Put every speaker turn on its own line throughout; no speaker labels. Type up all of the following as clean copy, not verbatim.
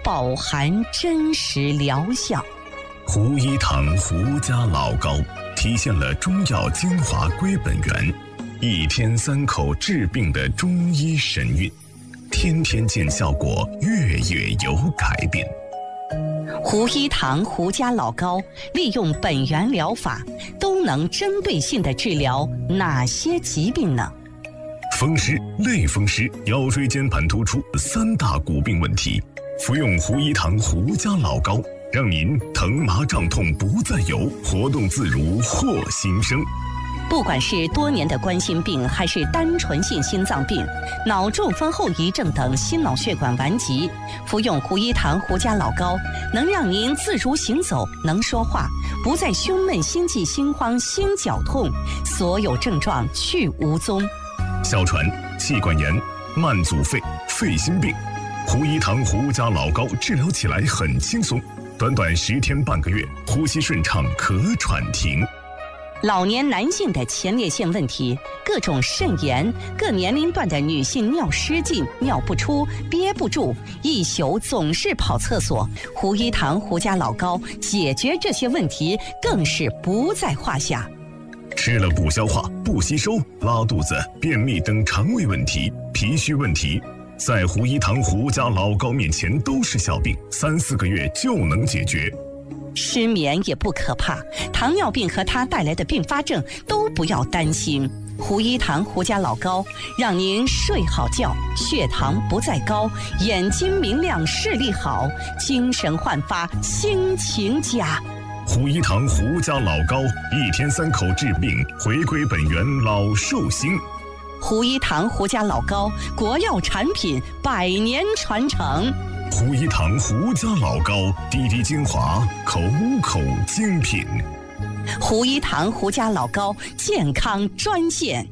饱含真实疗效。
胡一堂胡家老膏体现了中药精华归本源，一天3口治病的中医神韵，天天见效果，月月有改变。
胡一堂胡家老膏利用本源疗法，都能针对性地治疗哪些疾病呢？
风湿、类风湿、腰椎间盘突出3大骨病问题，服用胡一堂胡家老膏，让您疼麻胀痛不再有，活动自如获新生。
不管是多年的冠心病，还是单纯性心脏病、脑中风后遗症等心脑血管顽疾，服用胡一堂胡家老膏，能让您自如行走，能说话，不再胸闷、心悸、心慌、心绞痛，所有症状去无踪。
哮喘、气管炎、慢阻肺、肺心病，胡一堂胡家老膏治疗起来很轻松，短短10天半个月，呼吸顺畅，咳喘停。
老年男性的前列腺问题，各种肾炎，各年龄段的女性尿失禁、尿不出、憋不住，一宿总是跑厕所，胡一堂胡家老膏解决这些问题更是不在话下。
吃了不消化、不吸收、拉肚子、便秘等肠胃问题、脾虚问题，在胡一堂胡家老膏面前都是小病，3、4个月就能解决。
失眠也不可怕，糖尿病和它带来的并发症都不要担心。胡一堂胡家老膏让您睡好觉，血糖不再高，眼睛明亮，视力好，精神焕发，心情佳。
胡一堂胡家老膏，1天3口治病，回归本源，老寿星。
胡一堂胡家老膏，国药产品，100年传承。
胡一堂胡家老膏，滴滴精华，口口精品。
胡一堂胡家老膏健康专线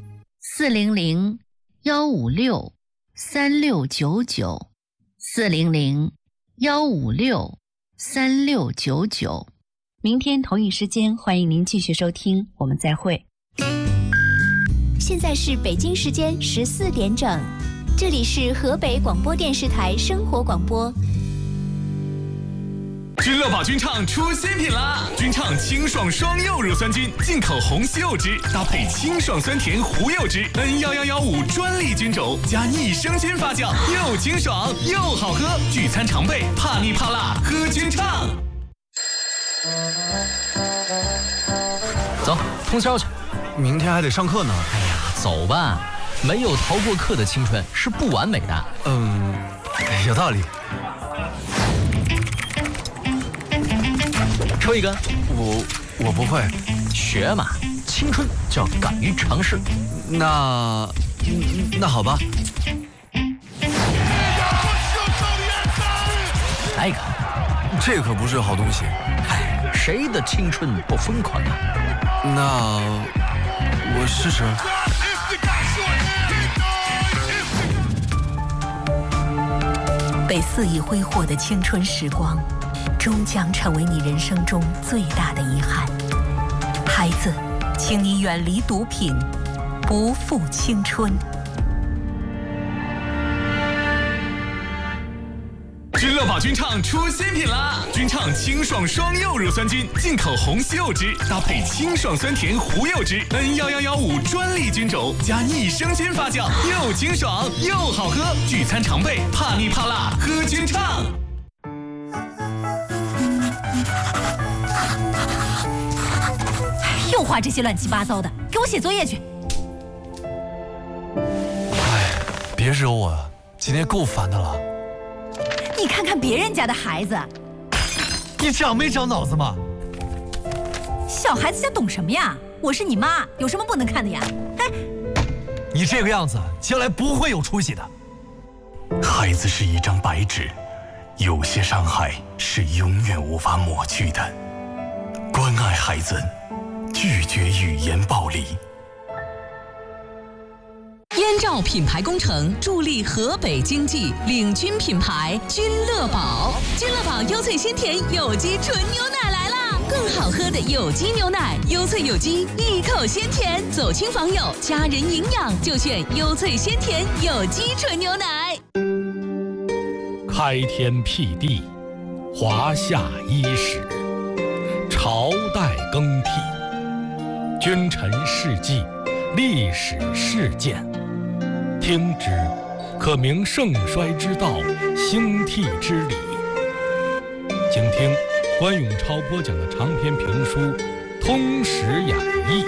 400-156-3699，400-156-3699。明天同一时间，欢迎您继续收听，我们再会。
现在是北京时间14点整，这里是河北广播电视台生活广播。
君乐宝菌畅出新品啦！菌畅清爽双柚乳酸菌，进口红西柚汁搭配清爽酸甜胡柚汁 ，N11115专利菌种加益生菌发酵，又清爽又好喝。聚餐常备，怕腻怕辣喝菌畅。
走，通宵去。
明天还得上课呢。
哎呀，走吧，没有逃过课的青春是不完美的。
有道理。
抽一根。
我不会。
学嘛，青春就要敢于尝试。
那好吧。
来一个。
这可不是好东西。
哎，谁的青春不疯狂啊？
那我试试。
被肆意挥霍的青春时光，终将成为你人生中最大的遗憾。孩子，请你远离毒品，不负青春。
君乐宝菌畅出新品啦！菌畅清爽双柚乳酸菌，进口红西柚汁搭配清爽酸甜胡柚汁 ，N11115专利菌种加益生菌发酵，又清爽又好喝。聚餐常备，怕腻怕辣喝菌畅。
又画这些乱七八糟的，给我写作业去。
别惹我，今天够烦的了。
你看看别人家的孩子，
你长没长脑子吗？
小孩子家懂什么呀？我是你妈，有什么不能看的呀？哎，
你这个样子，将来不会有出息的。
孩子是一张白纸，有些伤害是永远无法抹去的。关爱孩子，拒绝语言暴力。
燕赵品牌工程助力河北经济，领军品牌君乐宝。君乐宝优萃鲜甜有机纯牛奶来啦！更好喝的有机牛奶，优萃有机，一口鲜甜。走亲访友，家人营养就选优萃鲜甜有机纯牛奶。
开天辟地，华夏伊始，朝代更替，君臣事迹，历史事件。听之，可明盛衰之道，兴替之理。请听关永超播讲的长篇评书《通史演义》。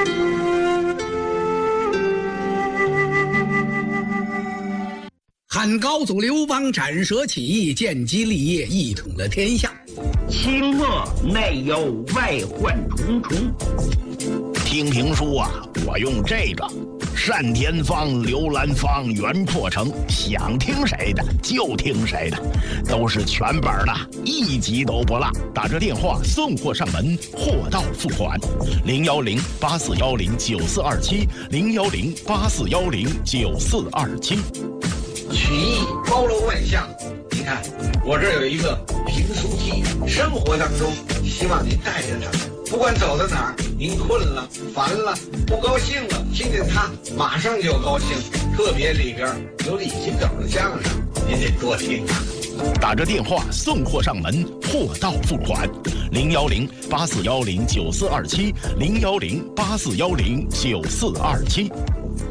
汉高祖刘邦斩蛇起义，建基立业，一统了天下。
清末内忧外患重重。
听评书啊，我用这个单田芳、刘兰芳、袁阔成，想听谁的就听谁的，都是全本的，一集都不落。打这电话送货上门，货到付款。010-8410-9427，010-8410-9427。
曲艺包罗万象，您看我这有一个评书机，生活当中希望您带着它，不管走到哪儿，您困了、烦了、不高兴了，听见它马上就高兴。特别里边有李金斗的相声，您得多听啊。
打着电话送货上门，货到付款。010-8410-9427，010-8410-9427。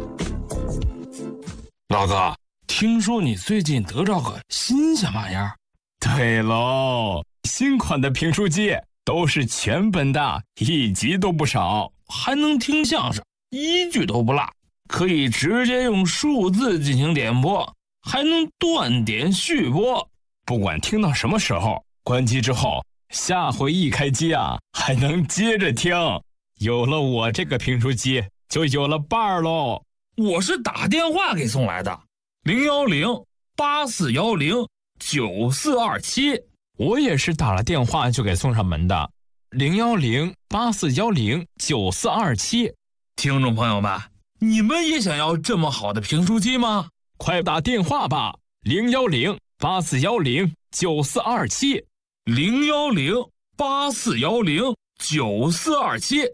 老哥，听说你最近得着个新鲜玩意儿？
对喽，新款的评书机都是全本的，一集都不少，
还能听相声，一句都不落，可以直接用数字进行点播，还能断点续播。
不管听到什么时候，关机之后，下回一开机啊，还能接着听。有了我这个评书机，就有了伴儿喽。
我是打电话给送来的，010-8410-9427。
我也是打了电话就给送上门的，010-8410-9427。
听众朋友们，你们也想要这么好的评书机吗？
快打电话吧，010-8410-9427。
010-8410-9427。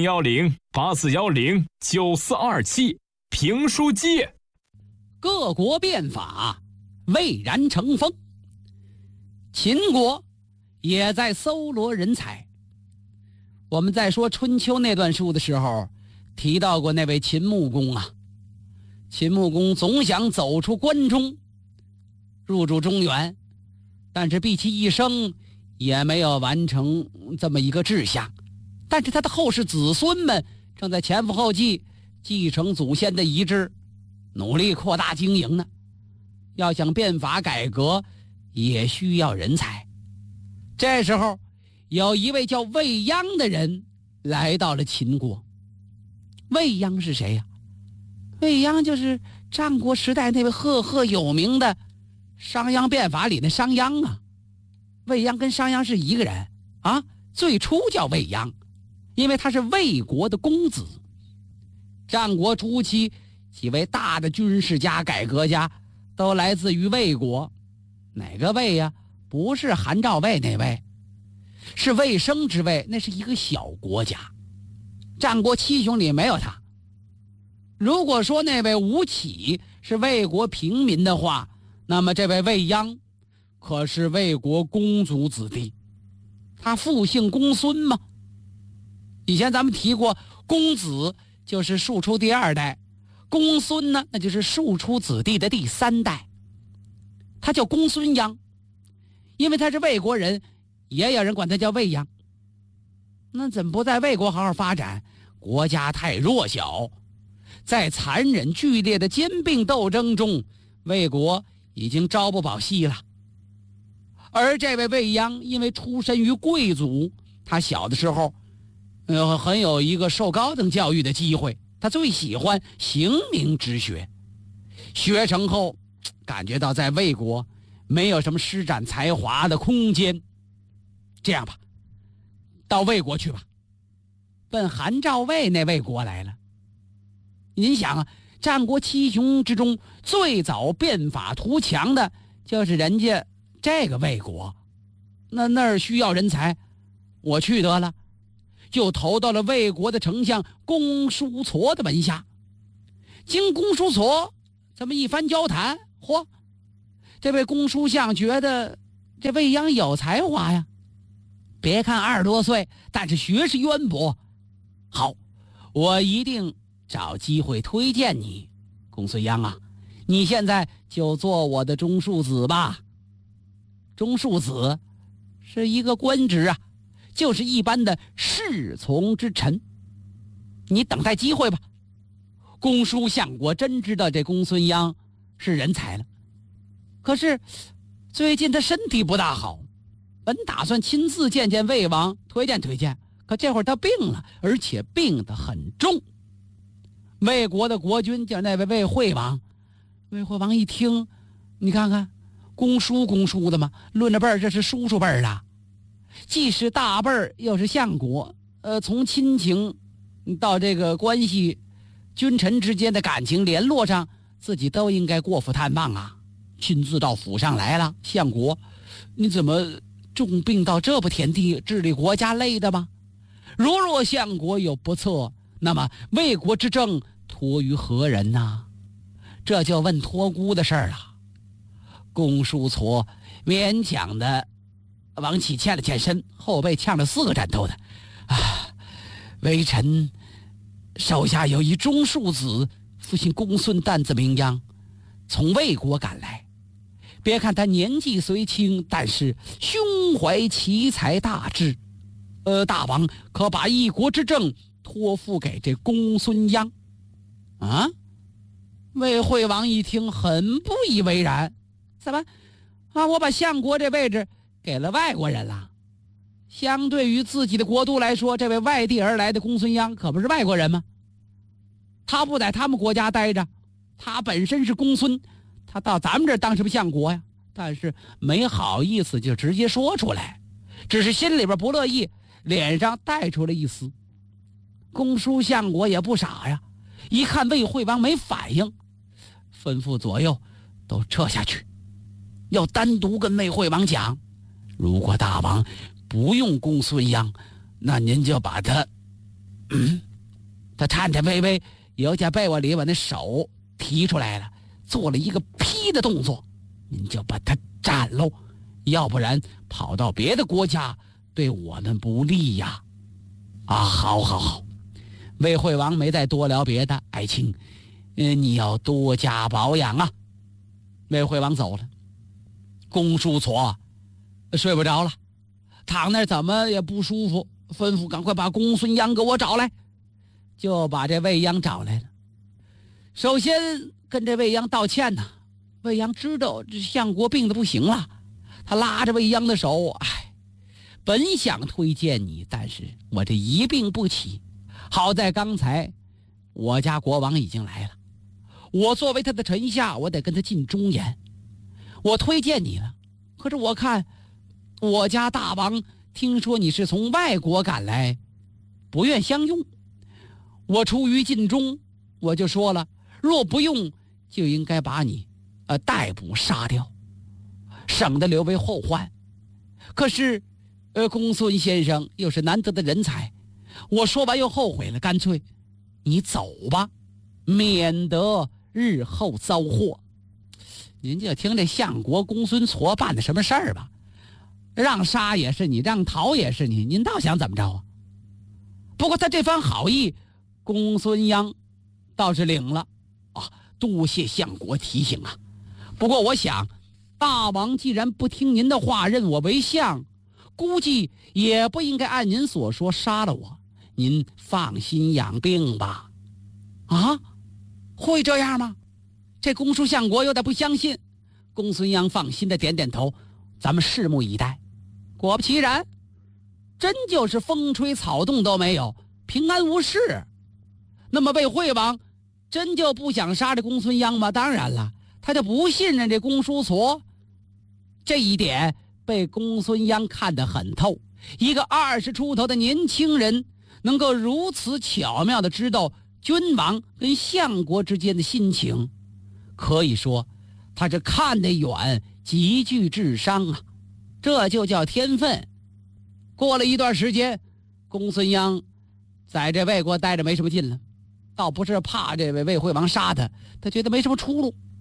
010-8410-9427。评书机。
各国变法蔚然成风，秦国也在搜罗人才。我们在说春秋那段书的时候提到过那位秦穆公啊，秦穆公总想走出关中，入主中原，但是毕其一生也没有完成这么一个志向。但是他的后世子孙们正在前赴后继，继承祖先的遗志，努力扩大经营呢。要想变法改革，也需要人才。这时候，有一位叫未央的人来到了秦国。未央是谁呀？未央就是战国时代那位赫赫有名的商鞅变法里的商鞅啊。未央跟商鞅是一个人啊，最初叫未央，因为他是魏国的公子。战国初期，几位大的军事家、改革家都来自于魏国。哪个魏呀？不是韩赵魏那位，是魏生之魏，那是一个小国家。战国七雄里没有他。如果说那位吴起是魏国平民的话，那么这位未央可是魏国公族子弟。他父姓公孙吗？以前咱们提过，公子就是庶出第二代，公孙呢，那就是庶出子弟的第三代。他叫公孙鞅，因为他是魏国人，也有人管他叫未央。那怎么不在魏国好好发展？国家太弱小，在残忍剧烈的兼并斗争中，魏国已经朝不保夕了。而这位未央因为出身于贵族，他小的时候很有一个受高等教育的机会，他最喜欢刑名之学。学成后感觉到在魏国没有什么施展才华的空间，这样吧，到魏国去吧，奔韩赵魏那魏国来了。您想啊，战国七雄之中最早变法图强的就是人家这个魏国，那儿需要人才，我去得了，就投到了魏国的丞相公叔痤的门下。经公叔痤这么一番交谈，嚯， 这位公书相觉得这魏央有才华呀，别看20多岁，但是学识渊博。好，我一定找机会推荐你。公孙鞅啊，你现在就做我的中庶子吧。中庶子是一个官职啊，就是一般的侍从之臣。你等待机会吧。公叔相国真知道这公孙鞅是人才了，可是最近他身体不大好，本打算亲自见见魏王，推荐推荐，可这会儿他病了，而且病得很重。魏国的国君叫那位魏惠王，魏惠王一听，你看看，公叔的嘛，论着辈儿这是叔叔辈儿的，既是大辈儿，又是相国，从亲情到这个关系，君臣之间的感情联络上，自己都应该过府探望啊。亲自到府上来了，相国，你怎么重病到这步田地，治理国家累的吗？如若相国有不测，那么魏国之政托于何人呢？这就问托孤的事儿了。公叔痤勉强的往起欠了欠身，后背呛了4个战斗的。微臣手下有一中庶子，父亲公孙担子名鞅，从魏国赶来。别看他年纪虽轻，但是胸怀奇才大志。大王可把一国之政托付给这公孙鞅啊？魏惠王一听很不以为然，怎么啊？我把相国这位置给了外国人了？相对于自己的国都来说，这位外地而来的公孙鞅可不是外国人吗？他不在他们国家待着，他本身是公孙，他到咱们这儿当什么相国呀？但是没好意思就直接说出来，只是心里边不乐意，脸上带出了一丝。公叔相国也不傻呀，一看魏惠王没反应，吩咐左右都撤下去，要单独跟魏惠王讲，如果大王不用公孙鞅，那您就把他他颤颤巍巍由在被窝里把那手提出来了，做了一个劈的动作，您就把他斩喽，要不然跑到别的国家对我们不利呀。好，魏惠王没再多聊别的，爱卿你要多加保养啊。魏惠王走了，公叔痤睡不着了，躺那儿怎么也不舒服，吩咐赶快把公孙鞅给我找来，就把这魏鞅找来了。首先跟这魏鞅道歉呢。魏鞅知道这相国病得不行了，他拉着魏鞅的手，本想推荐你，但是我这一病不起，好在刚才我家国王已经来了，我作为他的臣下，我得跟他尽忠言，我推荐你了。可是我看我家大王听说你是从外国赶来，不愿相用，我出于尽忠，我就说了，若不用就应该把你逮捕杀掉，省得留为后患。可是公孙先生又是难得的人才，我说完又后悔了，干脆你走吧，免得日后遭祸。您就听这相国公孙痤办的什么事儿吧，让杀也是你，让逃也是你，您倒想怎么着啊？不过他这番好意，公孙鞅倒是领了啊，多谢相国提醒啊。不过我想，大王既然不听您的话，认我为相，估计也不应该按您所说杀了我。您放心养病吧。啊，会这样吗？这公叔相国有点不相信。公孙鞅放心的点点头，咱们拭目以待。果不其然，真就是风吹草动都没有，平安无事。那么魏惠王真就不想杀这公孙鞅吗？当然了，他就不信任这公叔痤。这一点被公孙鞅看得很透，一个20出头的年轻人能够如此巧妙地知道君王跟相国之间的心情，可以说他这看得远，极具智商啊，这就叫天分。过了一段时间，公孙鞅在这魏国待着没什么劲了，倒不是怕这位魏惠王杀他，他觉得没什么出路。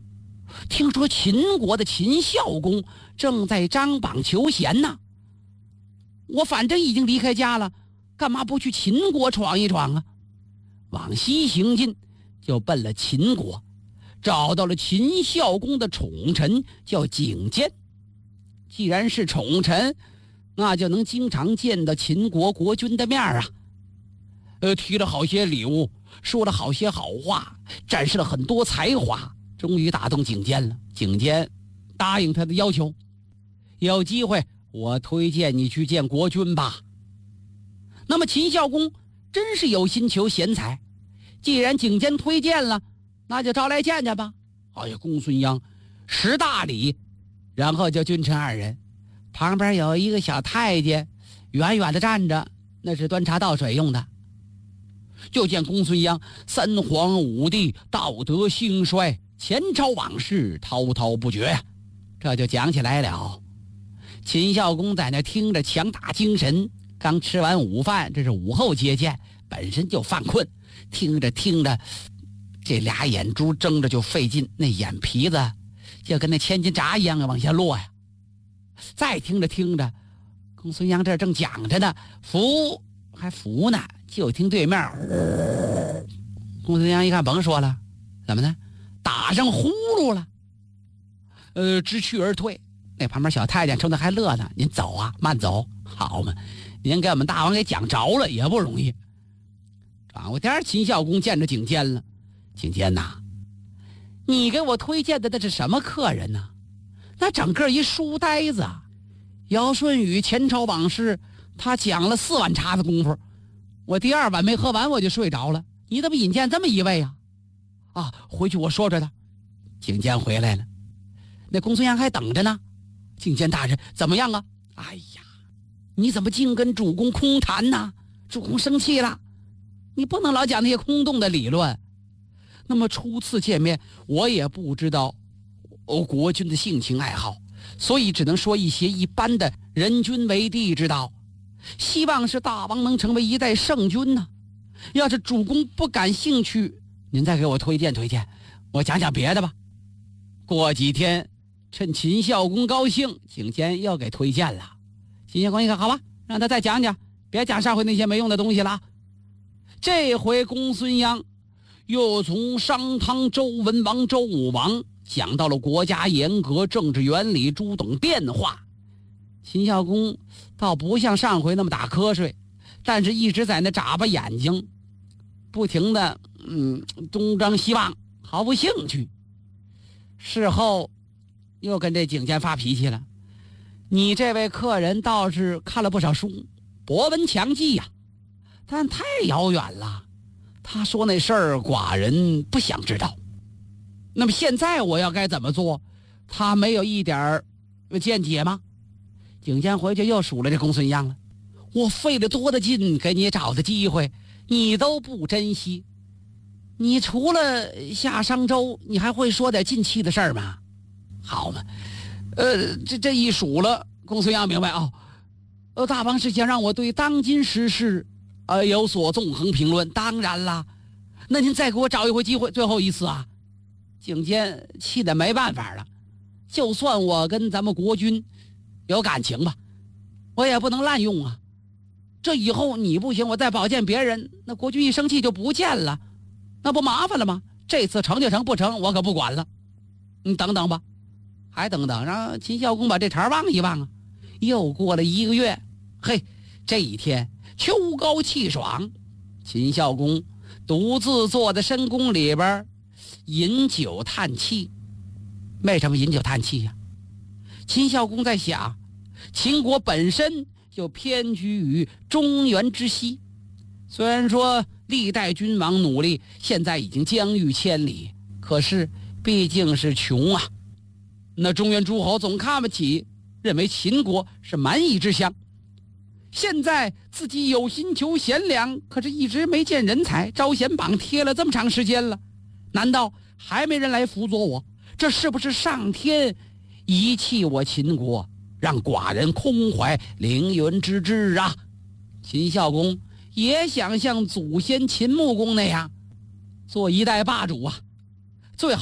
听说秦国的秦孝公正在张榜求贤呢。我反正已经离开家了，干嘛不去秦国闯一闯啊？往西行进，就奔了秦国，找到了秦孝公的宠臣，叫景监。既然是宠臣，那就能经常见到秦国国君的面啊。提了好些礼物，说了好些好话，展示了很多才华，终于打动景监了。景监答应他的要求，有机会我推荐你去见国君吧。那么秦孝公真是有心求贤才，既然景监推荐了，那就招来见见吧。哎呀，公孙鞅识大礼，然后就君臣二人，旁边有一个小太监远远的站着，那是端茶倒水用的。就见公孙鞅三皇五帝，道德兴衰，前朝往事滔滔不绝呀。这就讲起来了。秦孝公在那听着强打精神，刚吃完午饭，这是午后接见，本身就犯困，听着听着，这俩眼珠睁着就费劲，那眼皮子就跟那千斤闸一样往下落呀。再听着听着，公孙鞅这正讲着呢，服还服呢，就听对面，公孙鞅一看，甭说了，怎么呢？打上呼噜了。知趣而退。那旁边小太监冲他还乐呢，您走啊，慢走，好嘛，您给我们大王给讲着了也不容易。转过天，秦孝公见着景监了。景监呐，你给我推荐的那是什么客人呢？那整个一书呆子，尧舜禹前朝往事，他讲了4碗茶的功夫，我第2碗没喝完我就睡着了。你怎么引荐这么一位啊？啊，回去我说着他。景监回来了，那公孙鞅还等着呢。景监大人怎么样啊？哎呀，你怎么净跟主公空谈呢？主公生气了，你不能老讲那些空洞的理论。那么初次见面，我也不知道国君的性情爱好，所以只能说一些一般的人君为帝之道。希望是大王能成为一代圣君呢。要是主公不感兴趣，您再给我推荐推荐，我讲讲别的吧。过几天趁秦孝公高兴，景监又给推荐了。秦孝公一看，好吧，让他再讲讲，别讲上回那些没用的东西了。这回公孙鞅又从商汤、周文王、周武王讲到了国家严格、政治原理诸等变化。秦孝公倒不像上回那么打瞌睡，但是一直在那眨巴眼睛，不停的东张西望，毫无兴趣。事后又跟这景监发脾气了，你这位客人倒是看了不少书，博闻强记呀，但太遥远了。他说那事儿寡人不想知道。那么现在我要该怎么做？他没有一点见解吗？景监回去又数了这公孙鞅了，我费了多大劲给你找的机会，你都不珍惜。你除了下商周，你还会说点近期的事儿吗？好嘛，这一数了，公孙鞅明白啊，大王是想让我对当今时事有所纵横评论。当然啦，那您再给我找一回机会，最后一次啊。景监气得没办法了，就算我跟咱们国君有感情吧，我也不能滥用啊。这以后你不行，我再保荐别人，那国君一生气就不见了，那不麻烦了吗？这次成就成，不成我可不管了。你等等吧，还等等，让秦孝公把这茬忘一忘啊。又过了1个月，嘿，这一天秋高气爽，秦孝公独自坐在深宫里边饮酒叹气。为什么饮酒叹气呀？秦孝公在想，秦国本身就偏居于中原之西，虽然说历代君王努力，现在已经疆域千里，可是毕竟是穷啊。那中原诸侯总看不起，认为秦国是蛮夷之乡。现在自己有心求贤良，可是一直没见人才，招贤榜贴了这么长时间了，难道还没人来辅佐我？这是不是上天遗弃我秦国，让寡人空怀凌云之志啊？秦孝公也想像祖先秦穆公那样做一代霸主啊，最好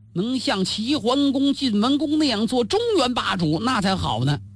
能像齐桓公、晋文公那样做中原霸主，那才好呢。